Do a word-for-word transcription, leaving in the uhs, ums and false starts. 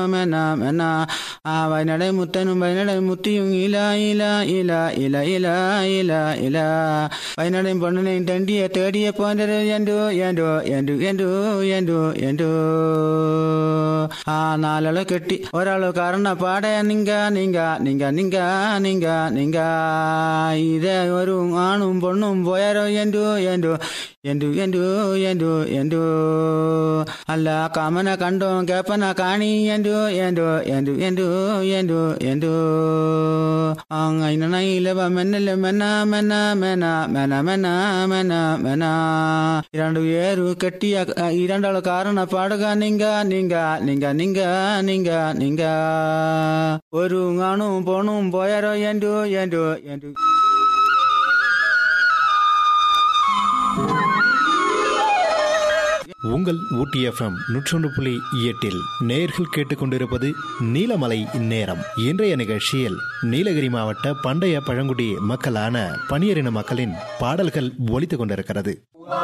മെന മെന ആ വയനട മുത്തനും വയനട മുത്തിയും ഇല ഇല ഇല ഇല ഇല ഇല ഇല വയനടയും പൊണ്ണനെയും തണ്ടിയെ തേടിയെ പോൻ്റെ എന്തോ എന്തോ എന്തോ എന്തോ എന്തോ എന്തോ ആ നാലാള് കെട്ടി ഒരാള് കാരണ പാടേ നിങ്ക നിങ്ക നിങ്ക നിങ്ക നിങ്ക നിങ്ക ഇതേ ഒരു ആണും പൊണ്ണും പോയാരോ എന്തോ എന്തോ എന്തോ എന്തോ എന്തോ എന്തോ അല്ല കാമന കണ്ടോ കേപ്പന കാണി എന്തോ എന്തോ എന്തോ എന്തോ എന്തോ എന്തോ അങ്ങനയിലവ മെന്നല് മെന മെന മെന മെന മെന മെന മെന ഇരണ്ടു ഏരു കെട്ടിയ ഇരണ്ടാള് കാരണ പാടുക നിങ്ക നിങ്ക നിങ്ക നിങ്ക നിങ്ക നിങ്ക ഒരു ആണും പോണും പോയാരോ എന്തോ എന്തോ എന്തോ. உங்கள் ஊட்டி எஃப்எம் நூற்றொன்று புள்ளி எட்டில் நேயர்கள் கேட்டுக்கொண்டிருப்பது நீலமலை நேரம். இன்றைய நிகழ்ச்சியில் நீலகிரி மாவட்ட பண்டைய பழங்குடி மக்களான பனியரின மக்களின் பாடல்கள் ஒலித்துக் கொண்டிருக்கிறது.